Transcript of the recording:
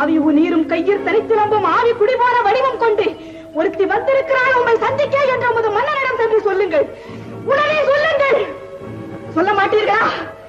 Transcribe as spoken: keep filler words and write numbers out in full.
ஆவியு நீரும் கையில் தனித்து நம்பும் ஆவி குடிபோன வடிவம் கொண்டு ஒருத்தி வந்திருக்கிறாள் உண்மை சந்திக்க என்று உமது மன்னனிடம் சென்று சொல்லுங்கள். உடனே சொல்லுங்கள். சொல்ல மாட்டீர்களா?